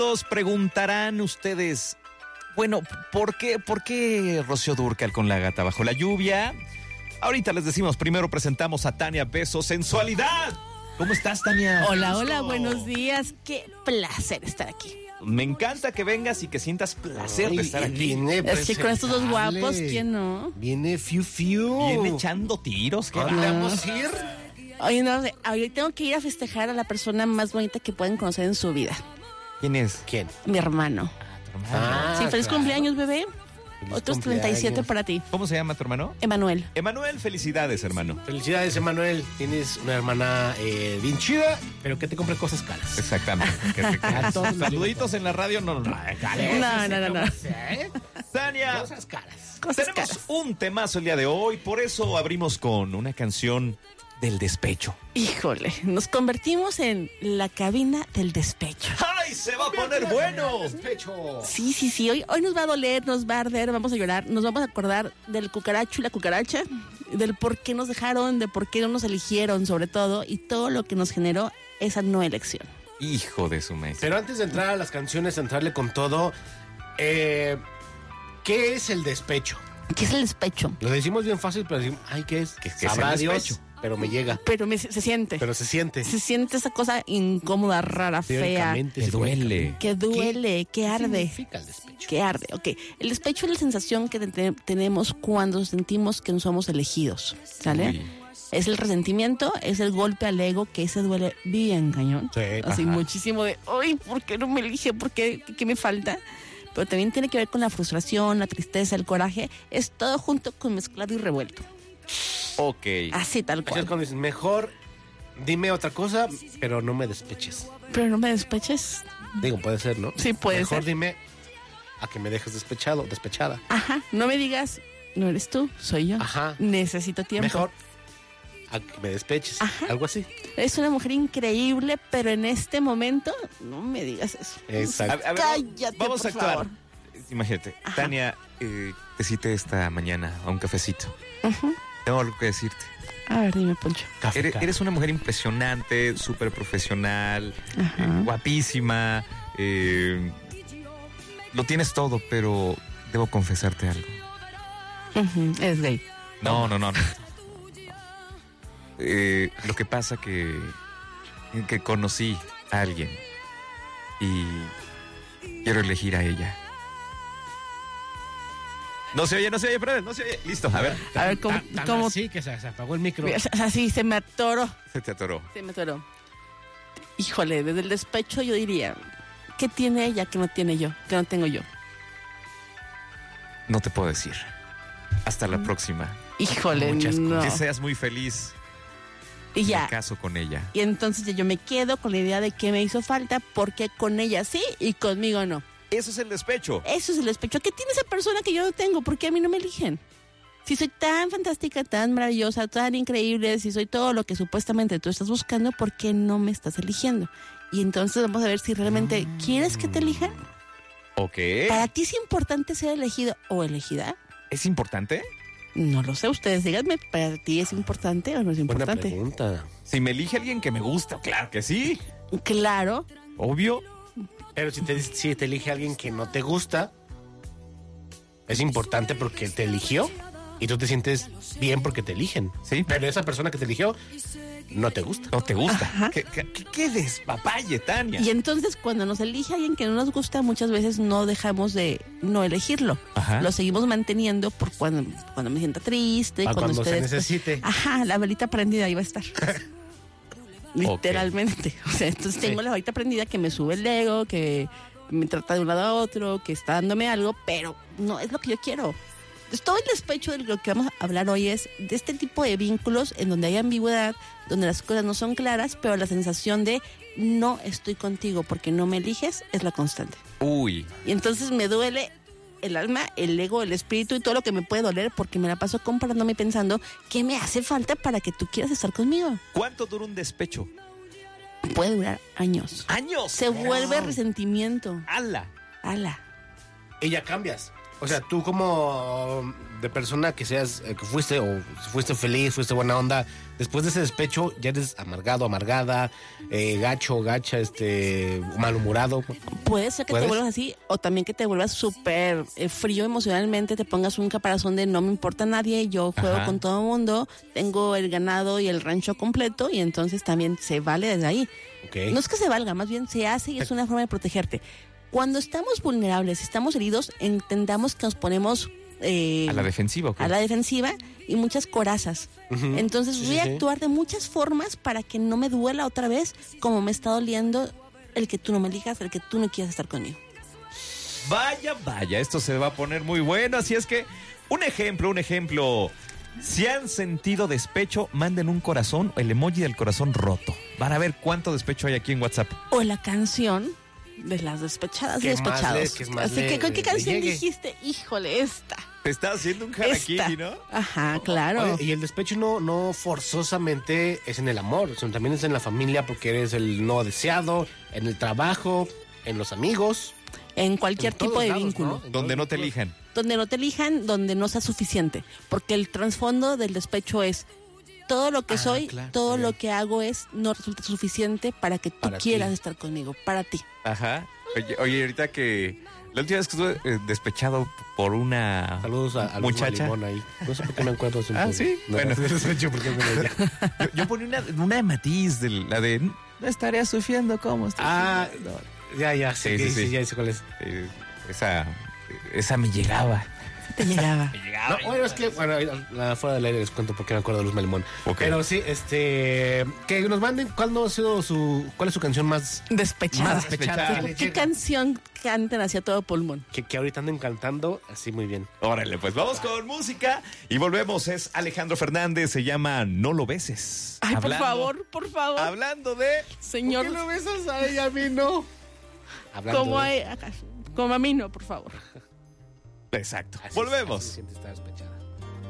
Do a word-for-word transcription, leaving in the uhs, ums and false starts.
Todos preguntarán ustedes, bueno, ¿por qué, por qué Rocío Dúrcal con la gata bajo la lluvia? Ahorita les decimos, primero presentamos a Tania Beso Sensualidad. ¿Cómo estás, Tania? Hola, hola, buenos días. Qué placer estar aquí. Me encanta que vengas y que sientas placer Ay, de estar aquí. Es que con estos dos guapos, ¿quién no? Viene fiu fiu. Viene echando tiros. ¿Qué ¿Dónde va? vamos a ir? Oye, no, hoy tengo que ir a festejar a la persona más bonita que pueden conocer en su vida. ¿Quién es? ¿Quién? Mi hermano. Ah, sí, feliz claro. cumpleaños, bebé. Feliz Otros cumpleaños. treinta y siete para ti. ¿Cómo se llama tu hermano? Emanuel. Emanuel, felicidades, hermano. Felicidades, Emanuel. Tienes una hermana eh, bien chida, pero que te compre cosas caras. Exactamente. Que te A todos les Saluditos en la radio, no, no, no. No, no, no, no. Tania, Cosas caras. Cosas tenemos caras. un temazo el día de hoy, por eso abrimos con una canción del despecho. Híjole, nos convertimos en la cabina del despecho. ¡Ay, se va a poner bueno! Despecho. Sí, sí, sí. Hoy, hoy nos va a doler, nos va a arder, vamos a llorar. Nos vamos a acordar del cucaracho y la cucaracha, del por qué nos dejaron, de por qué no nos eligieron, sobre todo, y todo lo que nos generó esa no elección. Hijo de su maíz. Pero antes de entrar a las canciones, entrarle con todo, eh, ¿qué es el despecho? ¿Qué es el despecho? Lo decimos bien fácil, pero decimos, ay, ¿qué es? ¿Qué- qué es Sabrá el Dios, despecho? pero me llega. Pero me, se siente. Pero se siente. Se siente esa cosa incómoda, rara, fea. Teóricamente, Que duele. psicológicamente. Que duele, que ¿Qué arde. significa el despecho? Que arde. Ok. El despecho es la sensación que te- tenemos cuando sentimos que no somos elegidos. ¿Sale? Uy. Es el resentimiento, es el golpe al ego, que ese duele bien cañón. Sí, Así ajá. muchísimo de, ay, ¿por qué no me elige? ¿Por qué? ¿Qué me falta? Pero también tiene que ver con la frustración, la tristeza, el coraje. Es todo junto con mezclado y revuelto. Ok. Así tal Así es cual. cuando dices, mejor dime otra cosa, pero no me despeches. Pero no me despeches. Digo, puede ser, ¿no? Sí, puede Mejor ser. dime a que me dejes despechado, despechada. Ajá, no me digas, no eres tú, soy yo. Ajá. Necesito tiempo. Mejor a que me despeches. Ajá. Algo así. Es una mujer increíble, pero en este momento no me digas eso. Exacto. A- a ver, Cállate, vamos por a actuar. favor. Imagínate, Ajá. Tania, eh, te cité esta mañana a un cafecito. Ujú. Tengo algo que decirte. A ver, dime, Poncho. Café, Eres, café. eres una mujer impresionante, súper profesional, Ajá. eh, guapísima. eh, lo tienes todo, pero debo confesarte algo. Ujú, es gay. No, no, no. no. Eh, lo que pasa que, que conocí a alguien y quiero elegir a ella. No se oye, no se oye, Fred, no se oye. Listo, a ver. A ver, ¿cómo? Tan- tan cómo así que se, se apagó el micro. Así se me atoró. Se te atoró. Se me atoró. Híjole, desde el despecho yo diría, ¿qué tiene ella que no tiene yo? Que no tengo yo. No te puedo decir. Hasta la próxima. Híjole, Muchas no. Que seas muy feliz. Y ya. Me caso con ella. Y entonces ya yo me quedo con la idea de que me hizo falta, porque con ella sí y conmigo no. Eso es el despecho. Eso es el despecho. ¿Qué tiene esa persona que yo no tengo? ¿Por qué a mí no me eligen? Si soy tan fantástica, tan maravillosa, tan increíble, si soy todo lo que supuestamente tú estás buscando, ¿por qué no me estás eligiendo? Y entonces vamos a ver si realmente quieres que te elijan. Ok. ¿Para ti es importante ser elegido o elegida? ¿Es importante? No lo sé, ustedes díganme, ¿para ti es importante o no es Buena importante? pregunta. Si me elige alguien que me gusta, claro que sí. Claro, Obvio. Pero si te, si te elige alguien que no te gusta, es importante porque te eligió y tú te sientes bien porque te eligen. Sí. Pero esa persona que te eligió no te gusta. No te gusta. Ajá. ¿Qué, qué, qué, qué despapalle, Tania? y entonces cuando nos elige alguien que no nos gusta, muchas veces no dejamos de no elegirlo. Ajá. Lo seguimos manteniendo por cuando, cuando me sienta triste, Para cuando, cuando se ustedes... necesite. Ajá, la velita prendida ahí va a estar. Literalmente. O sea, entonces Sí. tengo la velita prendida que me sube el ego, que me trata de un lado a otro, que está dándome algo, pero no es lo que yo quiero. Entonces, todo el despecho de lo que vamos a hablar hoy es de este tipo de vínculos en donde hay ambigüedad, donde las cosas no son claras, pero la sensación de no estoy contigo porque no me eliges es la constante. Uy. Y entonces me duele el alma, el ego, el espíritu y todo lo que me puede doler porque me la paso comparándome y pensando qué me hace falta para que tú quieras estar conmigo. ¿Cuánto dura un despecho? Puede durar años. ¡Años! Se vuelve resentimiento. ¡Hala! Ala. Y ya cambias. O sea, tú como de persona que seas, eh, que fuiste o fuiste feliz, fuiste buena onda, después de ese despecho ya eres amargado, amargada, eh, gacho, gacha, este, malhumorado. Puede ser que ¿Puedes? te vuelvas así o también que te vuelvas súper eh, frío emocionalmente, te pongas un caparazón de no me importa nadie, yo juego Ajá. con todo el mundo, tengo el ganado y el rancho completo y entonces también se vale desde ahí. Okay. No es que se valga, más bien se hace y es una forma de protegerte. Cuando estamos vulnerables, estamos heridos, entendamos que nos ponemos eh, A la defensiva, ¿o qué? a la defensiva y muchas corazas. Ujú. Entonces Sí, voy sí, a sí. actuar de muchas formas para que no me duela otra vez como me está doliendo el que tú no me elijas, el que tú no quieras estar conmigo. Vaya, vaya, esto se va a poner muy bueno. Así es que, un ejemplo, un ejemplo. Si han sentido despecho, manden un corazón, el emoji del corazón roto. Van a ver cuánto despecho hay aquí en WhatsApp. O la canción de las despechadas y Que más despechados. le- que más Así le- que, ¿con qué le canción llegue. dijiste? Híjole, esta. Te está haciendo un Esta. harakiri, ¿no? Ajá, claro. Oye, y el despecho no, no forzosamente es en el amor, sino también es en la familia porque eres el no deseado, en el trabajo, en los amigos. En cualquier en todos tipo de lados, vínculo. ¿no? En Donde no todos te lados. elijan. Donde no te elijan, donde no sea suficiente. Porque el trasfondo del despecho es todo lo que Ah, soy, claro, todo ya. lo que hago es no resulta suficiente para que tú Para quieras ti. estar conmigo, para ti. Ajá. Oye, oye, ahorita que la última vez que estuve eh, despechado por una Saludos a, a Luz muchacha. Malimón ahí. No sé por qué me encuentro siempre. Ah, ¿sí? No, Bueno. de despecho porque me lo ya. Yo, yo ponía una, una de Matiz, de la de no estaría sufriendo como estoy Ah, sufriendo". Ya, ya, sí, Sí, sí, sí, sí. ya sé cuál es. Eh, esa, esa me llegaba. Te llegaba. No, bueno, es que, bueno, la- fuera del aire les cuento por qué me acuerdo de Luz Malimón. Ok. Pero sí, este, que nos manden cuándo ha sido su, cuál es su canción más Despechada. Más despechada. ¿Qué, Le qué llega. canción cantan hacia todo pulmón? que, que ahorita andan cantando así muy bien. Órale, pues vamos con música y volvemos. Es Alejandro Fernández, se llama No lo beses. Ay, Hablando- por favor, por favor. Hablando de... Señor, ¿Por qué lo besas a ella, a mí no? Hablando como, de- hay, acá, como a mí no, por favor. Exacto. Así- Volvemos. así se siente estar despechada.